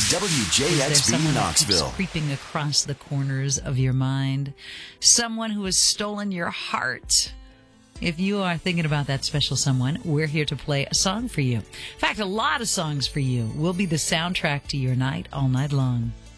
Is there someone WJXV that keeps Knoxville. creeping across the corners of your mind? Someone who has stolen your heart? If you are thinking about that special someone, we're here to play a song for you. In fact, a lot of songs for you. We'll be the soundtrack to your night all night long.